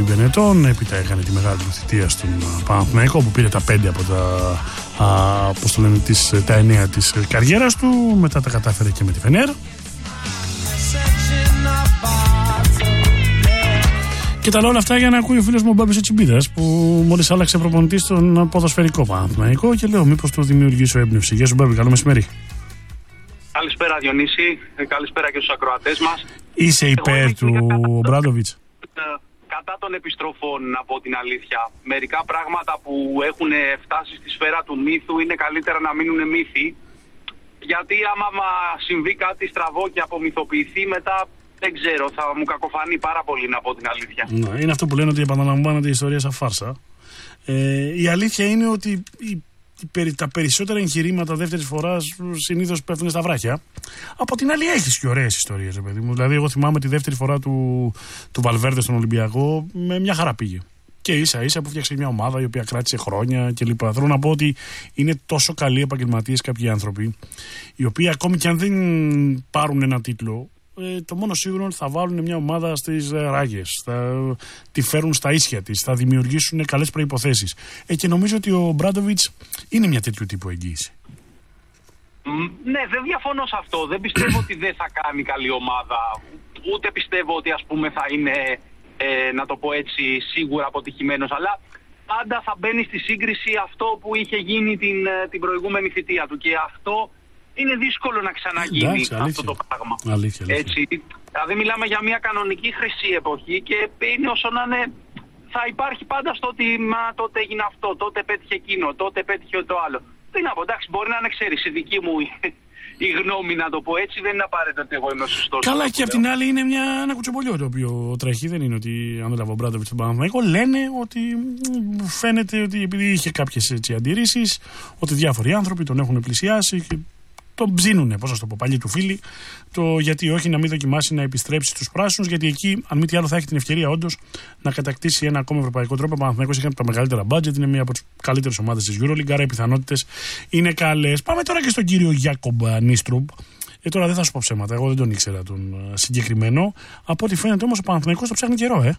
την Μπενετών. Έπειτα έκανε τη μεγάλη του θητεία στον Παναθηναϊκό που πήρε τα 5 από τα 9 της καριέρας του. Μετά τα κατάφερε και με τη Φενέρ. Και τα λέω όλα αυτά για να ακούει ο φίλος μου ο Μπάμπης ο Τσιμπίδας που μόλις άλλαξε προπονητή στον ποδοσφαιρικό Παναθηναϊκό και λέω μήπως του δημιουργήσω έμπνευση. Γεια σου Μπάμπη, καλό μεσημέρι. Καλησπέρα Διονύση, καλησπέρα και στους ακροατές μας. Είσαι υπέρ του Ομπράντοβιτς? Κατά των επιστροφών, να πω την αλήθεια. Μερικά πράγματα που έχουν φτάσει στη σφαίρα του μύθου είναι καλύτερα να μείνουν μύθοι. Γιατί άμα συμβεί κάτι στραβό και απομυθοποιηθεί μετά, δεν ξέρω, θα μου κακοφανεί πάρα πολύ, να πω την αλήθεια. Ναι, είναι αυτό που λένε ότι επαναλαμβάνεται η ιστορία σαν φάρσα. Η αλήθεια είναι ότι τα περισσότερα εγχειρήματα δεύτερης φοράς συνήθως πέφτουν στα βράχια. Από την άλλη έχεις και ωραίες ιστορίες, παιδί μου. Δηλαδή εγώ θυμάμαι τη δεύτερη φορά του Βαλβέρντε στον Ολυμπιακό, με μια χαρά πήγε. Και ίσα ίσα που φτιάξε μια ομάδα η οποία κράτησε χρόνια κλπ. Θέλω να πω ότι είναι τόσο καλοί επαγγελματίες κάποιοι άνθρωποι, οι οποίοι ακόμη και αν δεν πάρουν ένα τίτλο, το μόνο σίγουρο είναι ότι θα βάλουν μια ομάδα στις ράγες, θα τη φέρουν στα ίσια της, θα δημιουργήσουν καλές προϋποθέσεις. Και νομίζω ότι ο Μπράντοβιτς είναι μια τέτοιου τύπου εγγύηση. Ναι, δεν διαφωνώ σε αυτό. Δεν πιστεύω ότι δεν θα κάνει καλή ομάδα. Ούτε πιστεύω ότι ας πούμε θα είναι, να το πω έτσι, σίγουρα αποτυχημένος. Αλλά πάντα θα μπαίνει στη σύγκριση αυτό που είχε γίνει την προηγούμενη θητεία του. Και αυτό είναι δύσκολο να ξαναγίνει. Εντάξει, αυτό το πράγμα. Αλήθεια. Έτσι, δηλαδή μιλάμε για μια κανονική χρυσή εποχή και είναι όσο να είναι, θα υπάρχει πάντα στο ότι τότε έγινε αυτό, τότε πέτυχε εκείνο, τότε πέτυχε το άλλο. Τι να πω, εντάξει, μπορεί να είναι, ξέρεις, η δική μου η γνώμη, να το πω έτσι, δεν είναι απαραίτητο ότι εγώ είμαι σωστός. Καλά, και απ' την άλλη είναι ένα κουτσομπολιό το οποίο τρέχει. Δεν είναι ότι αν δεν λάβω Μπράντοβιτς στον Παναθηναϊκό, λένε ότι φαίνεται ότι επειδή είχε κάποιες αντιρρήσεις, ότι διάφοροι άνθρωποι τον έχουν πλησιάσει και τον ψίνουνε, πώς να το πω, παλιοί του φίλοι, το γιατί όχι να μην δοκιμάσει να επιστρέψει στους πράσινους, γιατί εκεί, αν μη τι άλλο, θα έχει την ευκαιρία όντως να κατακτήσει ένα ακόμα ευρωπαϊκό τρόπο. Ο Παναθηναϊκός έχει από τα μεγαλύτερα budget, είναι μία από τις καλύτερες ομάδες της EuroLeague, άρα οι πιθανότητες είναι καλές. Πάμε τώρα και στον κύριο Γιάκομπ Νίστρουμπ. Τώρα δεν θα σου πω ψέματα, εγώ δεν τον ήξερα τον συγκεκριμένο. Από ό,τι φαίνεται όμως ο Παναθηναϊκός το ψάχνει καιρό,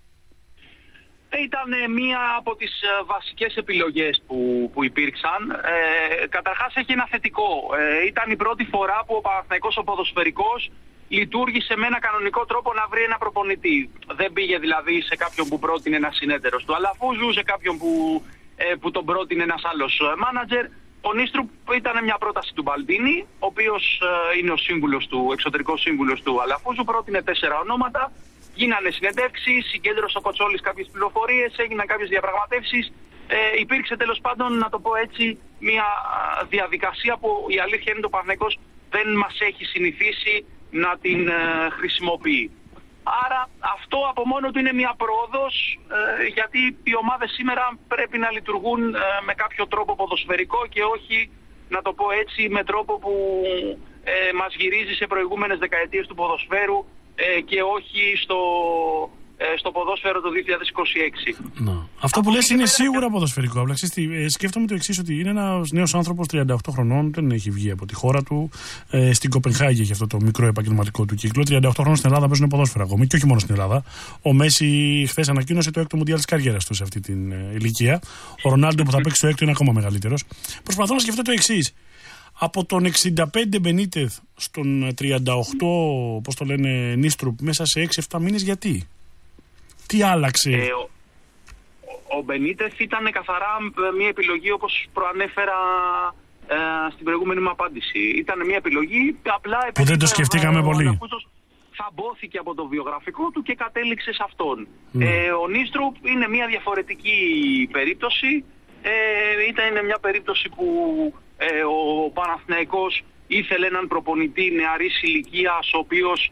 Ήταν μία από τις βασικές επιλογές που υπήρξαν. Καταρχάς έχει ένα θετικό. Ήταν η πρώτη φορά που ο Παναθηναϊκός ο ποδοσφαιρικός λειτουργήσε με ένα κανονικό τρόπο να βρει ένα προπονητή. Δεν πήγε δηλαδή σε κάποιον που πρότεινε ένας συνέτερος του Αλαφούζου, σε κάποιον που τον πρότεινε ένας άλλος μάνατζερ. Ο Νίστρουπ ήταν μια πρόταση του Μπαλντίνη, ο οποίος είναι ο εξωτερικός σύμβουλος του Αλαφούζου, πρότεινε 4 ονόματα. Γίνανε συνεντεύξεις, συγκέντρωσε ο Κοτσόλης κάποιες πληροφορίες, έγιναν κάποιες διαπραγματεύσεις. Υπήρξε τέλος πάντων, να το πω έτσι, μια διαδικασία που η αλήθεια είναι το Παναθηναϊκός δεν μας έχει συνηθίσει να την χρησιμοποιεί. Άρα αυτό από μόνο του είναι μια πρόοδος, γιατί οι ομάδες σήμερα πρέπει να λειτουργούν με κάποιο τρόπο ποδοσφαιρικό και όχι, να το πω έτσι, με τρόπο που μας γυρίζει σε προηγούμενες δεκαετίες του ποδοσφαίρου και όχι στο ποδόσφαιρο το 2026. Αυτό που λες είναι σίγουρα ποδοσφαιρικό. Απλά σκέφτομαι το εξής, ότι είναι ένας νέος άνθρωπος 38 χρονών, δεν έχει βγει από τη χώρα του. Στην Κοπενχάγη έχει αυτό το μικρό επαγγελματικό του κύκλο. 38 χρόνων στην Ελλάδα παίζουν ποδόσφαιρα ακόμη, και όχι μόνο στην Ελλάδα. Ο Μέση χθες ανακοίνωσε το 6ο Μουντιάλ της καριέρας του σε αυτή την ηλικία. Ο Ρονάλντο που θα παίξει το 6ο είναι ακόμα μεγαλύτερος. Προσπαθώ να σκεφτώ το εξής. Από τον 65 Μπενίτεθ στον 38, πώς το λένε, Νίστρουπ, μέσα σε 6-7 μήνες, γιατί? Τι άλλαξε? Ο Μπενίτεθ ήταν καθαρά μια επιλογή, όπως προανέφερα στην προηγούμενη μου απάντηση. Ήταν μια επιλογή απλά που δεν το σκεφτήκαμε πολύ. Θαμπόθηκε από το βιογραφικό του και κατέληξε σε αυτόν. Ο Νίστρουπ είναι μια διαφορετική περίπτωση. Ήταν μια περίπτωση που ο Παναθηναϊκός ήθελε έναν προπονητή νεαρής ηλικίας, ο οποίος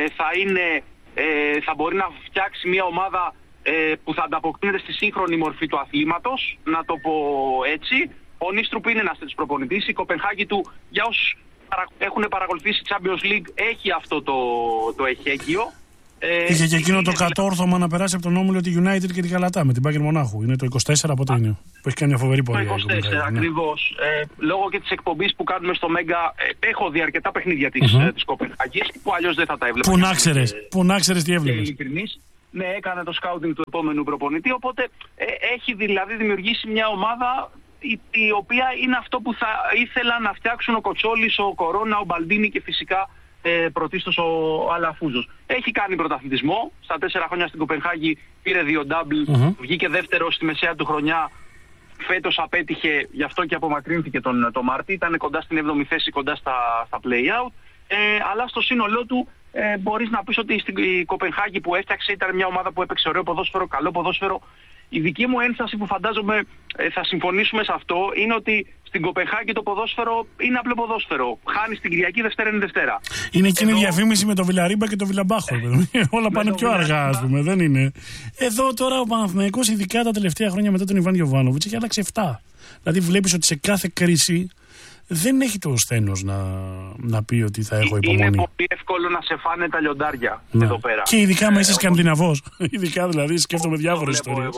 θα μπορεί να φτιάξει μια ομάδα που θα ανταποκρίνεται στη σύγχρονη μορφή του αθλήματος, να το πω έτσι. Ο Νίστρουπ είναι ένας τέτοιος προπονητής. Η Κοπενχάγη του, για όσους έχουν παρακολουθήσει Champions League, έχει αυτό το εχέγγυο. Είχε και εκείνο το κατόρθωμα να περάσει από τον όμιλο τη United και τη Γαλατά με την Bayern Μονάχου. Είναι το 24 από το είναι. Που έχει κάνει μια φοβερή πορεία. Το 24 ακριβώς. Λόγω και της εκπομπής που κάνουμε στο Μέγκα, έχω δει αρκετά παιχνίδια της Κοπενχάγης που αλλιώς δεν θα τα έβλεπα. Πού να ξέρεις τι έβλεπες? Ναι, έκανε το σκάουτινγκ του επόμενου προπονητή, οπότε έχει δηλαδή δημιουργήσει μια ομάδα η οποία είναι αυτό που θα ήθελαν να φτιάξουν ο Κοτσόλης, ο Κορώνα, ο Μπαλντίνη και φυσικά πρωτίστως ο Αλαφούζος. Έχει κάνει πρωταθλητισμό, στα 4 χρόνια στην Κοπενχάγη πήρε 2 double, βγήκε δεύτερο στη μεσαία του χρονιά, φέτος απέτυχε, γι' αυτό και απομακρύνθηκε το Μάρτι, ήταν κοντά στην 7η θέση, κοντά στα play-out, αλλά στο σύνολό του μπορείς να πεις ότι η Κοπενχάγη που έφτιαξε ήταν μια ομάδα που έπαιξε ωραίο ποδόσφαιρο, καλό ποδόσφαιρο. Η δική μου ένσταση που φαντάζομαι θα συμφωνήσουμε σε αυτό είναι ότι στην Κοπενχάγη το ποδόσφαιρο είναι απλό ποδόσφαιρο. Χάνει την Κυριακή, Δευτέρα είναι Δευτέρα. Είναι εκείνη η διαφήμιση με το Βιλαρίμπα και το Βιλαμπάχο. Όλα πάνε πιο αργά, ας πούμε. Δεν είναι. Εδώ τώρα ο Παναθηναϊκός, ειδικά τα τελευταία χρόνια μετά τον Ιβάν Γιοβάνοβιτς, έχει αλλάξει 7. Δηλαδή βλέπεις ότι σε κάθε κρίση δεν έχει το σθένος να πει ότι θα έχω υπομονή. Είναι πολύ εύκολο να σε φάνε τα λιοντάρια εδώ πέρα. Και ειδικά μέσα είσαι Σκανδιναβός. Ειδικά δηλαδή σκέφτομαι διάφορες ιστορίες.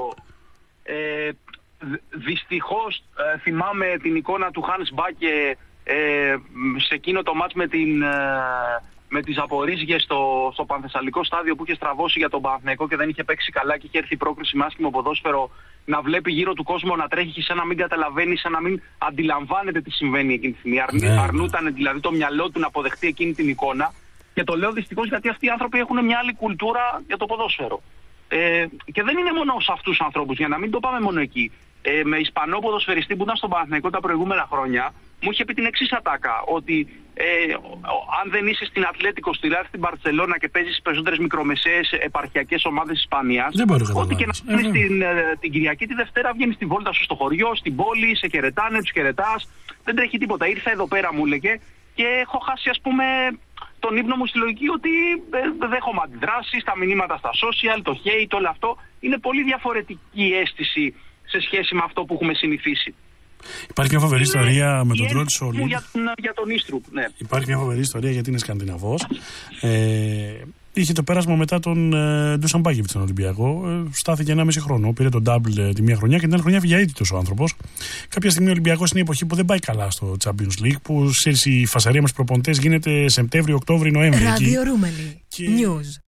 Δυστυχώς θυμάμαι την εικόνα του Χάνς Μπάκε σε εκείνο το μάτς με τις Ζαπορίζιες στο Πανθεσσαλικό στάδιο που είχε στραβώσει για τον Παναθηναϊκό και δεν είχε παίξει καλά και είχε έρθει η πρόκριση με άσχημο ποδόσφαιρο, να βλέπει γύρω του κόσμο να τρέχει και σαν να μην καταλαβαίνει, σαν να μην αντιλαμβάνεται τι συμβαίνει εκείνη τη στιγμή. Αρνούταν δηλαδή το μυαλό του να αποδεχτεί εκείνη την εικόνα. Και το λέω δυστυχώς γιατί αυτοί οι άνθρωποι έχουν μια άλλη κουλτούρα για το ποδόσφαιρο. Και δεν είναι μόνο σε αυτούς τους ανθρώπους, για να μην το πάμε μόνο εκεί. Με Ισπανό ποδοσφαιριστή που ήταν στον Παναθηναϊκό τα προηγούμενα χρόνια, μου είχε πει την εξής ατάκα, ότι αν δεν είσαι στην Ατλέτικο, στη Ρεάλ, στην Μπαρτσελώνα και παίζεις στις περισσότερες μικρομεσαίες επαρχιακές ομάδες της Ισπανίας, ό,τι και να κάνεις την Κυριακή, τη Δευτέρα βγαίνεις στη βόλτα σου στο χωριό, στην πόλη, σε χαιρετάνε, τους χαιρετάς, δεν τρέχει τίποτα. Ήρθα εδώ πέρα, μου έλεγε, και έχω χάσει, ας πούμε, τον ύπνο μου στη λογική ότι δέχομαι αντιδράσεις, τα μηνύματα στα social, το hate, όλο αυτό. Είναι πολύ διαφορετική αίσθηση σε σχέση με αυτό που έχουμε συνηθίσει. Υπάρχει μια φοβερή ιστορία με τον Τρόλ Σόλι. Για τον Ίστρουπ, ναι. Υπάρχει μια φοβερή ιστορία γιατί είναι Σκανδιναβός. Είχε το πέρασμα μετά τον Ντούσαν Μπάκεβιτς στον Ολυμπιακό. Στάθηκε 1,5 χρόνο. Πήρε τον double τη μία χρονιά και την άλλη χρονιά φύγε αίτητος ο άνθρωπος. Κάποια στιγμή ο Ολυμπιακός είναι η εποχή που δεν πάει καλά στο Champions League. Που η φασαρία μας προπονητές γίνεται Σεπτέμβριο, Οκτώβριο, Νοέμβριο. Ράδιο Ρούμελι. News.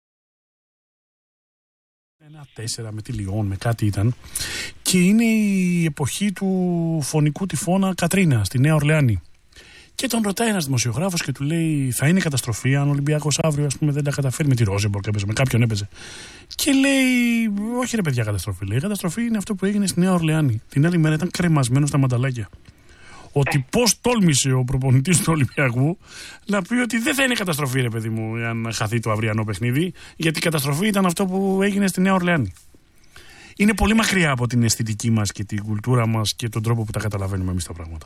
1-4 με τη Λιόν, με κάτι ήταν. Και είναι η εποχή του φωνικού τυφώνα Κατρίνα στη Νέα Ορλεάνη. Και τον ρωτάει ένας δημοσιογράφος και του λέει: θα είναι καταστροφή αν ο Ολυμπιακός αύριο, ας πούμε, δεν τα καταφέρει? Με τη Ρόζεμπορκ έπαιζε, με κάποιον έπαιζε. Και λέει: όχι, ρε παιδιά, καταστροφή. Λέει: η καταστροφή είναι αυτό που έγινε στη Νέα Ορλεάνη. Την άλλη μέρα ήταν κρεμασμένο στα μανταλάκια. Ότι πώς τόλμησε ο προπονητής του Ολυμπιακού να πει ότι δεν θα είναι καταστροφή, ρε παιδί μου, αν χαθεί το αυριανό παιχνίδι, γιατί η καταστροφή ήταν αυτό που έγινε στη Νέα Ορλεάνη. Είναι πολύ μακριά από την αισθητική μας και την κουλτούρα μας και τον τρόπο που τα καταλαβαίνουμε εμείς τα πράγματα.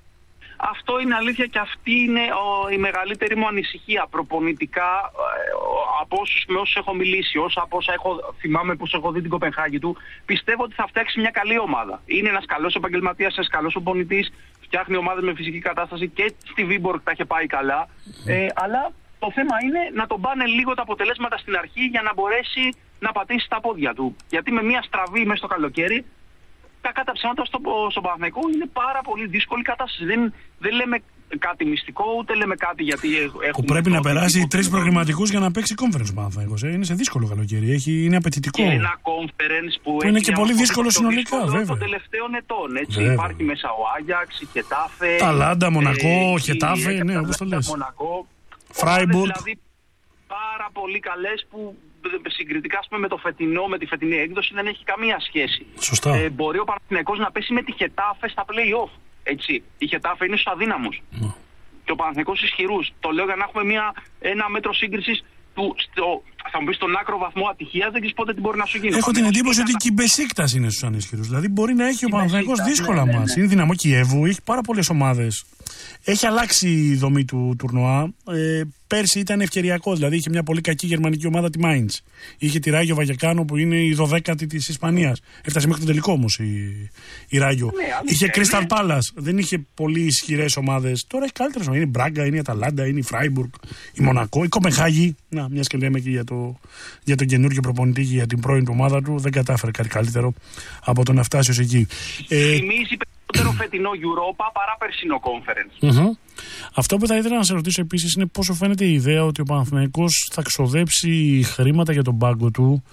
Αυτό είναι αλήθεια και αυτή είναι η μεγαλύτερη μου ανησυχία προπονητικά από με όσους έχω μιλήσει, θυμάμαι πως έχω δει την Κοπενχάγη του. Πιστεύω ότι θα φτιάξει μια καλή ομάδα. Είναι ένας καλός επαγγελματίας, ένας καλός προπονητής, φτιάχνει ομάδες με φυσική κατάσταση και στη Βίμπορκ τα είχε πάει καλά. Αλλά το θέμα είναι να τον πάνε λίγο τα αποτελέσματα στην αρχή για να μπορέσει να πατήσει τα πόδια του. Γιατί με μια στραβή μέσα στο καλοκαίρι, κακά τα ψέματα στο Παναθηναϊκό είναι πάρα πολύ δύσκολη κατάσταση. Δεν λέμε κάτι μυστικό, ούτε λέμε κάτι γιατί έχουμε. Που πρέπει να περάσει 3 προγραμματικούς για να παίξει conference ο Παναθηναϊκός. Είναι σε δύσκολο καλοκαίρι. Είναι απαιτητικό. Και ένα conference που είναι και πολύ δύσκολο συνολικά, βέβαια. Των τελευταίων ετών. Έτσι. Υπάρχει μέσα ο Άγιαξ, η Χετάφε. Ταλάντα, Μονακό, Χετάφε, ναι, όπως το λες. Φράιμπουργκ. Δηλαδή πάρα πολύ καλές που συγκριτικά με τη φετινή έκδοση δεν έχει καμία σχέση. Σωστά. Μπορεί ο Παναθηναϊκός να πέσει με τη Χετάφε στα play-off. Έτσι. Η Χετάφε είναι στους αδύναμους. Και ο Παναθηναϊκός ισχυρούς. Το λέω για να έχουμε ένα μέτρο σύγκρισης θα μου πει στον άκρο βαθμό ατυχίας, δεν ξέρεις πότε τι μπορεί να σου γίνει. Έχω την εντύπωση ότι και η Μπεσίκτας είναι στους ανίσχυρους. Δηλαδή μπορεί να έχει ο Παναθηναϊκός δύσκολα μας. Είναι δυναμό Κιέβου, έχει πάρα πολλές ομάδες. Έχει αλλάξει η δομή του τουρνουά. Πέρσι ήταν ευκαιριακό, δηλαδή είχε μια πολύ κακή γερμανική ομάδα, τη Mainz. Είχε τη Ράγιο Βαγεκάνο που είναι η 12η της Ισπανίας. Έφτασε μέχρι τον τελικό όμως η Ράγιο. Είχε Crystal Palace, δεν είχε πολύ ισχυρές ομάδες. Τώρα έχει καλύτερες ομάδες. Είναι η Μπράγκα, είναι η Αταλάντα, είναι η Φράιμπουργκ, η Μονακό, η Κοπενχάγη. Να, μια και λέμε και για τον καινούργιο προπονητή και για την πρώην του ομάδα του, δεν κατάφερε κάτι καλύτερο από το να φτάσει ως εκεί. Θυμίζει περισσότερο φετινό Europa παρά περσινό conference. Αυτό που θα ήθελα να σε ρωτήσω επίσης είναι πόσο φαίνεται η ιδέα ότι ο Παναθηναϊκός θα ξοδέψει χρήματα για τον πάγκο του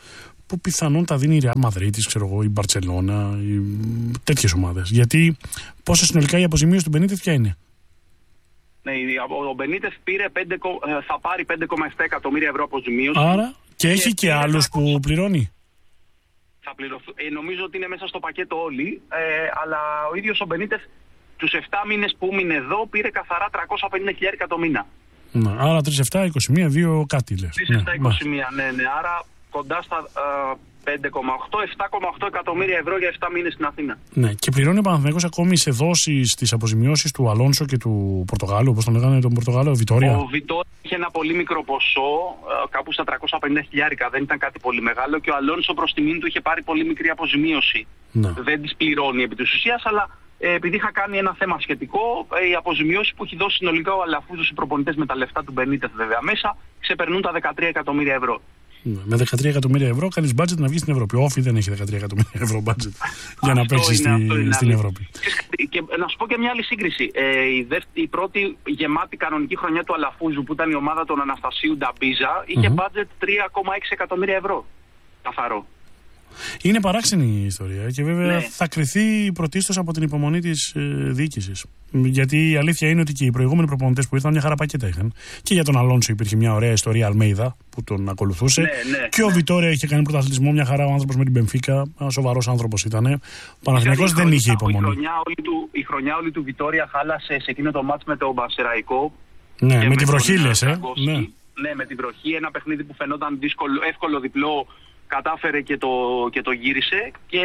που πιθανόν τα δίνει η Ρεάλ Μαδρίτης, ξέρω εγώ, η Μπαρτσελώνα, τέτοιες ομάδες. Γιατί πόσο συνολικά η αποζημίωση του Μπενίτεθ ποια είναι? Ναι, ο Μπενίτεθ θα πάρει 5,7 εκατομμύρια ευρώ αποζημίωση. Άρα και έχει και άλλους που πληρώνει. Θα νομίζω ότι είναι μέσα στο πακέτο όλοι, αλλά ο ίδιος ο Μπενίτεθ τους 7 μήνες που έμεινε εδώ πήρε καθαρά 350.000 το μήνα. Ναι, άρα 3-7, 21, 2 κάτι λες. 3-7, 21, ναι. Άρα κοντά στα 7,8 εκατομμύρια ευρώ για 7 μήνες στην Αθήνα. Ναι, και πληρώνει ο Παναθηναϊκός ακόμη σε δόσεις τις αποζημιώσεις του Αλόνσο και του Πορτογάλου, όπως τον λέγανε τον Πορτογάλο, Βιτόρια. Ο Βιτόρια είχε ένα πολύ μικρό ποσό, κάπου στα 350.000, δεν ήταν κάτι πολύ μεγάλο, και ο Αλόνσο προς τιμήν του είχε πάρει πολύ μικρή αποζημίωση. Ναι. Δεν τις πληρώνει επί της ουσίας, αλλά επειδή είχα κάνει ένα θέμα σχετικό, οι αποζημιώσεις που έχει δώσει συνολικά ο Αλαφούζος οι προπονητές με τα λεφτά του Μπενίτεθ βέβαια μέσα, ξεπερνούν τα 13 εκατομμύρια ευρώ. Ναι, με 13 εκατομμύρια ευρώ κάνεις budget να βγεις στην Ευρώπη. Όφι δεν έχει 13 εκατομμύρια ευρώ budget για να παίξει στην Ευρώπη. Και να σου πω και μια άλλη σύγκριση. Η πρώτη γεμάτη κανονική χρονιά του Αλαφούζου, που ήταν η ομάδα των Αναστασίου Νταμπίζα, είχε budget 3,6 εκατομμύρια ευρώ. Καθαρό. Είναι παράξενη η ιστορία και βέβαια θα κριθεί πρωτίστως από την υπομονή της διοίκησης. Γιατί η αλήθεια είναι ότι και οι προηγούμενοι προπονητές που ήρθαν μια χαρά πακέτα είχαν. Και για τον Αλόνσο υπήρχε μια ωραία ιστορία Αλμέιδα που τον ακολουθούσε. Και ο Βιτόρια είχε κάνει πρωταθλητισμό μια χαρά, ο άνθρωπος με την Μπενφίκα. Ένας σοβαρός άνθρωπος ήταν. Ο Παναθηναϊκός δεν είχε υπομονή. Η χρονιά όλη του Βιτόρια χάλασε σε εκείνο το μάτς με τον Μπασεραϊκό. Ναι, με τη βροχή λες, Ναι, με τη βροχή. Ένα παιχνίδι που φαινόταν εύκολο διπλό. Κατάφερε και το γύρισε και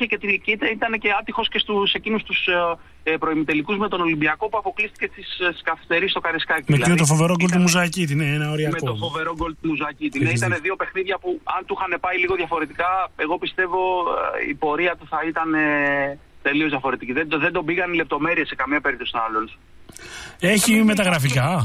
ήταν και άτυχος και σε εκείνους τους προημιτελικούς με τον Ολυμπιακό που αποκλείστηκε στις καθυστερήσεις στο Καρισκάκι. Με το φοβερό γκολ του Μουζακίτη, ναι, ένα οριακό. Με το φοβερό γκολ του Μουζακίτη. Ναι, ήταν δύο παιχνίδια που αν του είχαν πάει λίγο διαφορετικά, εγώ πιστεύω η πορεία του θα ήταν τελείως διαφορετική. Δεν τον πήγαν οι λεπτομέρειες σε καμία περίπτωση στον άλλον. Έχει μεταγραφικά.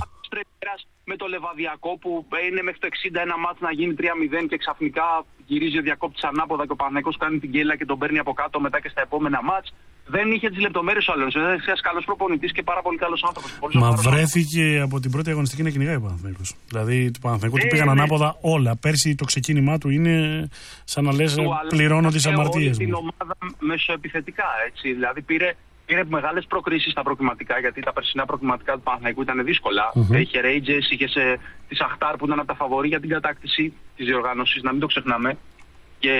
Με το Λεβαδιακό που είναι μέχρι το 60 ένα μάτς να γίνει 3-0 και ξαφνικά γυρίζει ο διακόπτης ανάποδα και ο Παναθηναϊκός κάνει την γκέλα και τον παίρνει από κάτω μετά και στα επόμενα μάτς. Δεν είχε τις λεπτομέρειες ο άλλος. Είναι ένας καλός προπονητής και πάρα πολύ καλός άνθρωπος. Μα βρέθηκε από την πρώτη αγωνιστική να κυνηγάει ο Παναθηναϊκός. Δηλαδή του Παναθηναϊκού του πήγαν ανάποδα όλα. Πέρσι το ξεκίνημά του είναι σαν να λες πληρώνω τις αμαρτίες μου. Την ομάδα μεσοεπιθετικά έτσι. Δηλαδή πήρε μεγάλες προκρίσεις στα προκριματικά, γιατί τα περσινά προκριματικά του Παναθηναϊκού ήταν δύσκολα. Είχε Rangers, είχε τη Σαχτάρ που ήταν από τα φαβορί για την κατάκτηση της διοργάνωσης, να μην το ξεχνάμε. Και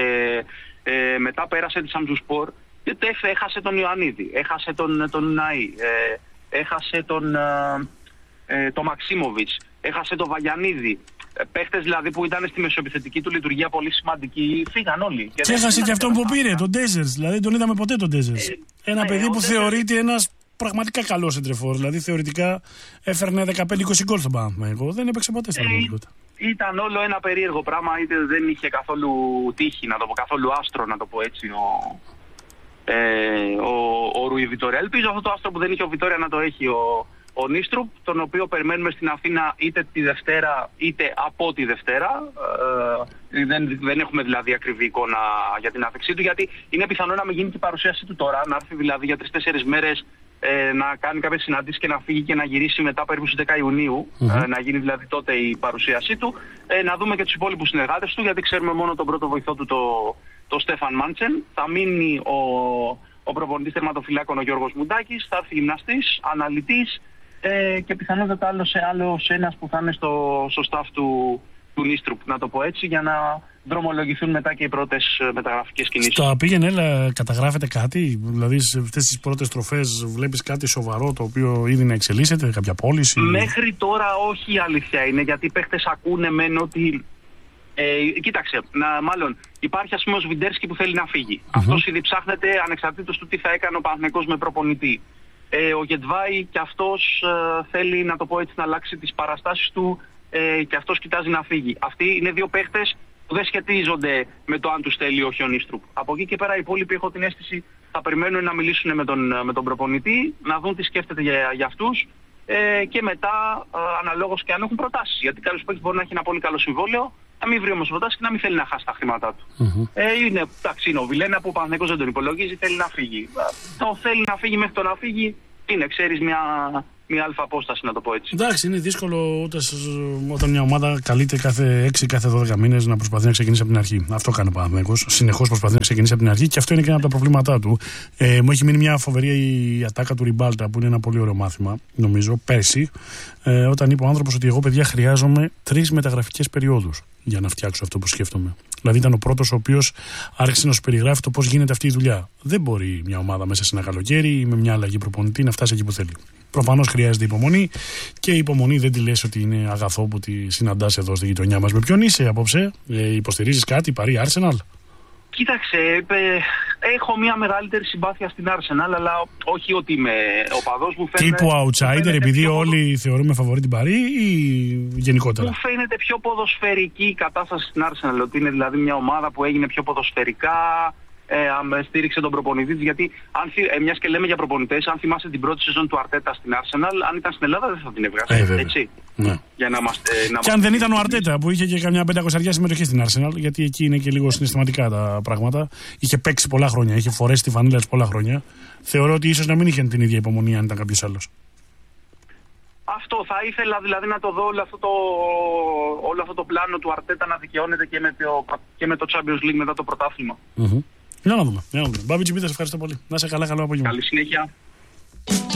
μετά πέρασε τη Σαμζουσπορ και έχασε τον Ιωαννίδη, έχασε τον Ναή, έχασε τον Μαξίμοβιτς, έχασε τον Βαγιανίδη. Παίχτες δηλαδή που ήταν στη μεσοεπιθετική του λειτουργία πολύ σημαντική, φύγαν όλοι. Και έχασε και αυτόν που πήρε, τον Ντέζερς. Δηλαδή τον είδαμε ποτέ τον Ντέζερς. Ένα παιδί που θεωρείται ένας πραγματικά καλός εντρεφόρ. Δηλαδή θεωρητικά έφερνε 15-20 γκολ στον Παναθηναϊκό. Δεν έπαιξε ποτέ στην πραγματικότητα. Ήταν όλο ένα περίεργο πράγμα, είτε δεν είχε καθόλου τύχη, να το πω, καθόλου άστρο, να το πω έτσι, ο Ρουί Βιτόρια. Ελπίζω αυτό το άστρο που δεν είχε ο Βιτόρια να το έχει ο Νίστρουπ, τον οποίο περιμένουμε στην Αθήνα είτε τη Δευτέρα είτε από τη Δευτέρα. Δεν έχουμε δηλαδή ακριβή εικόνα για την άφηξή του, γιατί είναι πιθανό να μην γίνει και η παρουσίασή του τώρα, να έρθει δηλαδή για 3-4 μέρες να κάνει κάποιες συναντήσεις και να φύγει και να γυρίσει μετά περίπου στις 10 Ιουνίου, να γίνει δηλαδή τότε η παρουσίασή του. Να δούμε και τους υπόλοιπους συνεργάτες του, γιατί ξέρουμε μόνο τον πρώτο βοηθό του, το Στέφαν Μάντσεν. Θα μείνει ο προπονητής τερματοφυλάκων ο Γιώργος Μουντάκης, θα έρθει γυμναστής, αναλυτής, και πιθανότατα άλλος ένας που θα είναι στο staff του Νίστρουπ, να το πω έτσι, για να δρομολογηθούν μετά και οι πρώτες μεταγραφικές κινήσεις. Στο πήγαινε, καταγράφεται κάτι, δηλαδή σε αυτές τις πρώτες στροφές βλέπεις κάτι σοβαρό το οποίο ήδη να εξελίσσεται, κάποια πώληση? Μέχρι τώρα όχι, η αλήθεια είναι, γιατί οι παίχτες ακούνε μεν ότι κοίταξε, μάλλον υπάρχει ας πούμε ο Σβιντέρσκι που θέλει να φύγει. Αυτός ήδη ψάχνεται ανεξαρτήτως του τι θα έκανε ο Παναθηναϊκός με προπονητή. Ο Γετβάη και αυτός θέλει, να το πω έτσι, να αλλάξει τις παραστάσεις του και αυτός κοιτάζει να φύγει. Αυτοί είναι δύο παίχτες που δεν σχετίζονται με το αν τους θέλει ή όχι ο Νίστρουπ. Από εκεί και πέρα οι υπόλοιποι, έχω την αίσθηση, θα περιμένουν να μιλήσουν με τον προπονητή, να δουν τι σκέφτεται για αυτούς και μετά αναλόγως και αν έχουν προτάσεις. Γιατί κάποιος παίκτης μπορεί να έχει ένα πολύ καλό συμβόλαιο, να μην βρει όμως προτάσεις και να μην θέλει να χάσει τα χρήματά του. Είναι ο Βιλένα που ο Παναθηναϊκός δεν τον υπολογίζει, θέλει να φύγει. Το θέλει να φύγει μέχρι το να φύγει είναι, ξέρεις, μια αλφα απόσταση, να το πω έτσι. Εντάξει, είναι δύσκολο όταν μια ομάδα καλείται κάθε 6 κάθε 12 μήνες να προσπαθεί να ξεκινήσει από την αρχή. Αυτό κάνει ο Παναθηναϊκός. Συνεχώς προσπαθεί να ξεκινήσει από την αρχή και αυτό είναι και ένα από τα προβλήματά του. Μου έχει μείνει μια φοβερή η ατάκα του Ριμπάλτα, που είναι ένα πολύ ωραίο μάθημα, νομίζω, πέρσι, όταν είπε ο άνθρωπος ότι εγώ, παιδιά, χρειάζομαι 3 μεταγραφικές περιόδους για να φτιάξω αυτό που σκέφτομαι. Δηλαδή, ήταν ο πρώτος ο οποίος άρχισε να σου περιγράφει το πώς γίνεται αυτή η δουλειά. Δεν μπορεί μια ομάδα μέσα σε ένα καλοκαίρι ή με μια αλλαγή προπονητή να φτάσει εκεί που θέλει. Προφανώς χρειάζεται υπομονή και η υπομονή δεν τη λες ότι είναι αγαθό που τη συναντάς εδώ στη γειτονιά μας. Με ποιον είσαι απόψε, υποστηρίζεις κάτι, Παρί, Arsenal? Κοίταξε, έχω μια μεγαλύτερη συμπάθεια στην Arsenal, αλλά όχι ότι είμαι οπαδός μου. Τύπου outsider, επειδή όλοι θεωρούμε φαβορί την Παρί, ή γενικότερα? Μου φαίνεται πιο ποδοσφαιρική η κατάσταση στην Arsenal, ότι είναι δηλαδή μια ομάδα που έγινε πιο ποδοσφαιρικά, στήριξε τον προπονητή της, γιατί μιας και λέμε για προπονητές, αν θυμάσαι την πρώτη σεζόν του Αρτέτα στην Arsenal, αν ήταν στην Ελλάδα δεν θα την έβγαζε, έτσι. Ναι. Για να και αν δεν ήταν ο Αρτέτα που είχε και καμιά 500 συμμετοχή στην Arsenal, γιατί εκεί είναι και λίγο συναισθηματικά τα πράγματα, είχε παίξει πολλά χρόνια, είχε φορέσει τη φανίλα της πολλά χρόνια, θεωρώ ότι ίσως να μην είχε την ίδια υπομονή αν ήταν κάποιος άλλος. Αυτό θα ήθελα δηλαδή να το δω όλο αυτό το πλάνο του Αρτέτα να δικαιώνεται και με το Champions League μετά το πρωτάθλημα. Για να δούμε. Μπάμπη Τσιμπίδας, ευχαριστώ πολύ. Να είσαι καλά, καλό απόγευμα. Καλή συνέχεια.